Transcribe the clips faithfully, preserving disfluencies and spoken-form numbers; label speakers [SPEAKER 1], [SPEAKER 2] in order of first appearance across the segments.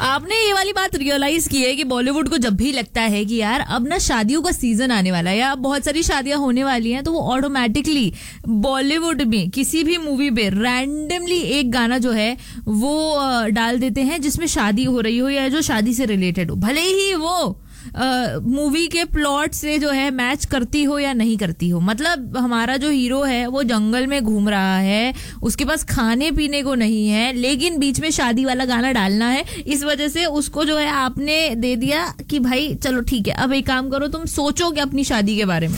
[SPEAKER 1] आपने ये वाली बात रियलाइज की है कि बॉलीवुड को जब भी लगता है कि यार अब ना शादियों का सीजन आने वाला है या बहुत सारी शादियां होने वाली हैं, तो वो ऑटोमेटिकली बॉलीवुड में किसी भी मूवी पे रैंडमली एक गाना जो है वो डाल देते हैं जिसमें शादी हो रही हो या जो शादी से रिलेटेड हो, भले ही वो मूवी uh, के प्लॉट से जो है मैच करती हो या नहीं करती हो। मतलब हमारा जो हीरो है वो जंगल में घूम रहा है, उसके पास खाने पीने को नहीं है, लेकिन बीच में शादी वाला गाना डालना है, इस वजह से उसको जो है आपने दे दिया कि भाई चलो ठीक है, अब एक काम करो, तुम सोचोगे अपनी शादी के बारे में।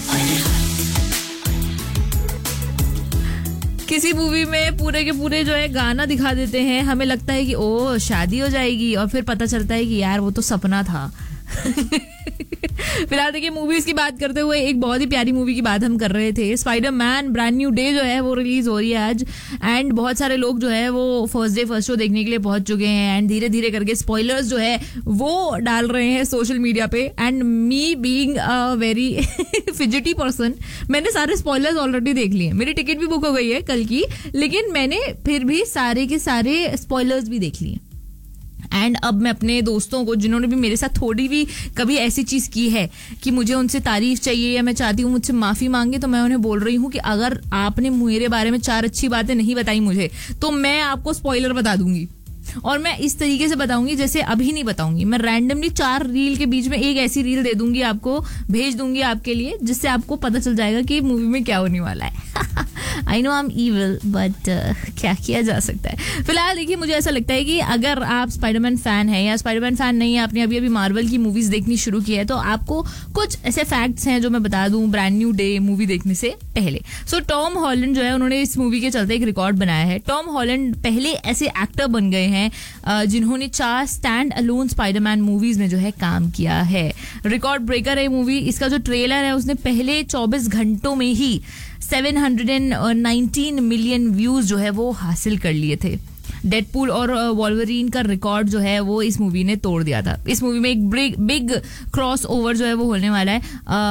[SPEAKER 1] किसी मूवी में पूरे के पूरे जो है गाना दिखा देते हैं, हमें लगता है कि ओ शादी हो जाएगी, और फिर पता चलता है कि यार वो तो सपना था। फिलहाल देखिए, मूवीज की बात करते हुए एक बहुत ही प्यारी मूवी की बात हम कर रहे थे। स्पाइडरमैन ब्रांड न्यू डे जो है वो रिलीज हो रही है आज, एंड बहुत सारे लोग जो है वो फर्स्ट डे फर्स्ट शो देखने के लिए पहुंच चुके हैं, एंड धीरे धीरे करके स्पॉयलर्स जो है वो डाल रहे हैं सोशल मीडिया पे। And me being a very fidgety person, मैंने सारे स्पॉयलर्स ऑलरेडी देख लिए, मेरी टिकट भी बुक हो गई है कल की, लेकिन मैंने फिर भी सारे के सारे स्पॉयलर्स भी देख लिए। एंड अब मैं अपने दोस्तों को, जिन्होंने भी मेरे साथ थोड़ी भी कभी ऐसी चीज की है कि मुझे उनसे तारीफ चाहिए या मैं चाहती हूँ मुझसे माफी मांगे, तो मैं उन्हें बोल रही हूँ कि अगर आपने मेरे बारे में चार अच्छी बातें नहीं बताई मुझे, तो मैं आपको स्पॉइलर बता दूंगी, और मैं इस तरीके से बताऊंगी जैसे अभी नहीं बताऊंगी। मैं रैंडमली चार रील के बीच में एक ऐसी रील दे दूंगी, आपको भेज दूंगी आपके लिए, जिससे आपको पता चल जाएगा कि मूवी में क्या होने वाला है। I know I am evil, but क्या किया जा सकता है। फिलहाल देखिए, मुझे ऐसा लगता है कि अगर आप स्पाइडरमैन फैन है या स्पाइडरमैन फैन नहीं है, आपने अभी अभी मार्वल की मूवीज देखनी शुरू की है, तो आपको कुछ ऐसे फैक्ट्स हैं जो मैं बता दूं ब्रांड न्यू डे मूवी देखने से पहले। सो टॉम हॉलैंड जो है, उन्होंने इस मूवी के चलते एक रिकॉर्ड बनाया है। टॉम हॉलैंड पहले ऐसे एक्टर बन गए हैं जिन्होंने चार स्टैंड अलोन स्पाइडरमैन मूवीज में जो है काम किया है। रिकॉर्ड ब्रेकर है मूवी। इसका जो ट्रेलर है उसने पहले चौबीस घंटों में ही सात सौ उन्नीस मिलियन व्यूज जो है वो हासिल कर लिए थे। डेडपूल और वॉल्वरीन का रिकॉर्ड जो है वो इस मूवी ने तोड़ दिया था। इस मूवी में एक बिग बिग क्रॉस ओवर जो है वो होने वाला है।